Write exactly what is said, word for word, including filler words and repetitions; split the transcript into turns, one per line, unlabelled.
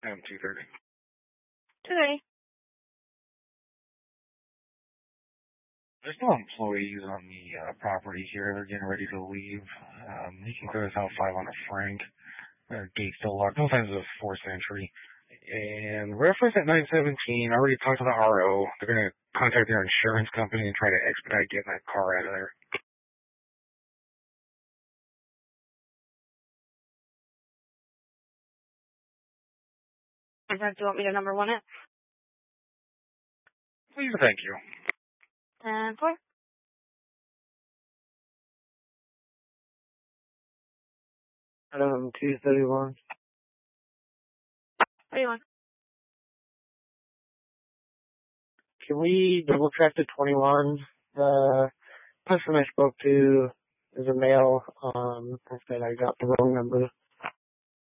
Um, two thirty.
two thirty.
There's no employees on the uh, property here. They're getting ready to leave. Um, you can clear this out five on a Frank. Uh, gate's still locked. No signs of forced entry. And reference at nine seventeen. I already talked to the R O. They're going to contact their insurance company and try to expedite getting that car out of there.
Do you want me to number one it?
Please, thank you.
And four.
Um, two thirty-one.
thirty-one.
Can we double check the twenty-one? The person I spoke to is a male. Um, I said I got the wrong number.